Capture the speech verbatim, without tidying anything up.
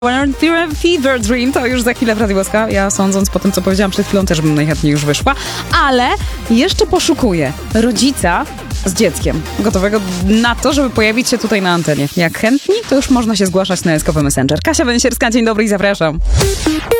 Fever Dream to już za chwilę w Radiu Łaska. Ja sądząc po tym, co powiedziałam przed chwilą, też bym najchętniej już wyszła. Ale jeszcze poszukuję rodzica z dzieckiem gotowego na to, żeby pojawić się tutaj na antenie. Jak chętni, to już można się zgłaszać na S K P Messenger. Kasia Węsierska, dzień dobry i zapraszam.